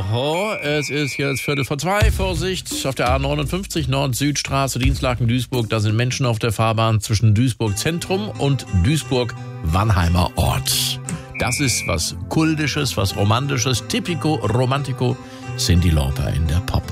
Es ist jetzt 1:45. Vorsicht, auf der A59 Nord-Süd-Straße, Dienstlaken-Duisburg. Da sind Menschen auf der Fahrbahn zwischen Duisburg-Zentrum und Duisburg-Wannheimer Ort. Das ist was Kultisches, was Romantisches. Typico Romantico, Cyndi Lauper in der Pop.